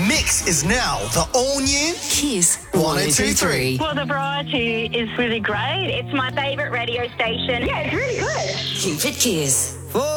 Mix is now the all-new Kiss 1023. Well, the variety is really great. It's my favourite radio station. Yeah, it's really good. Keep it Kiss.